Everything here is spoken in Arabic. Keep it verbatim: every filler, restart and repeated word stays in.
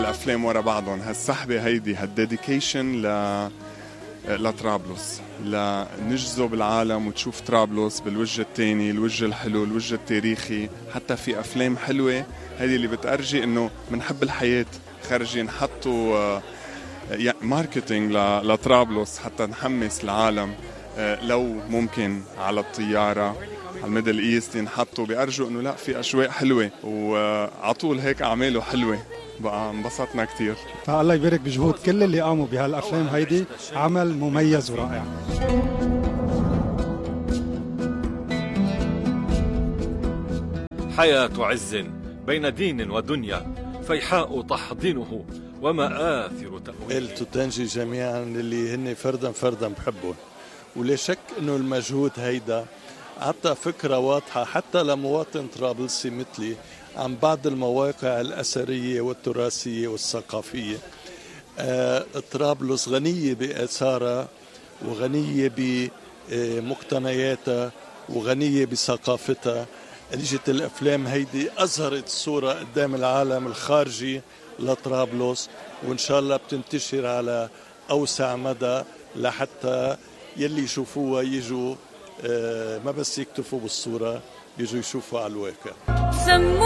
هالأفلام ورا بعضهم. هالسحبة هيدي هالديديكيشن ل لطرابلس، لنجذب العالم وتشوف طرابلس بالوجه التاني، الوجه الحلو، الوجه التاريخي. حتى في أفلام حلوة هذه اللي بتأرجي إنه منحب الحياة، خارجين حطوا ماركتينج لطرابلس حتى نحمس العالم. لو ممكن على الطيارة على الميدل ايست ينحطوا بيأرجوا إنه لا في أجواء حلوة، وعطول هيك أعماله حلوة. بقى انبسطنا كتير. فالله يبارك بجهود كل اللي قاموا بهالأفلام هيدي، عمل مميز ورائع. حياة عز بين دين ودنيا، فيحاء تحضنه ومآثر تأويله. التوتنجي جميعا اللي هن فردا فردا بحبهم، ولا شك انه المجهود هيدا عطى فكرة واضحة حتى لمواطن طرابلسي مثلي عن بعض المواقع الأثرية والتراثية والثقافية. آه، طرابلس غنية بآثارها وغنية بمقتنياتها وغنية بثقافتها. اجت الأفلام هيدي أظهرت الصورة قدام العالم الخارجي لطرابلس، وإن شاء الله بتنتشر على أوسع مدى لحتى يلي يشوفوها يجوا آه، ما بس يكتفوا بالصورة، يجوا يشوفوا على الواقع.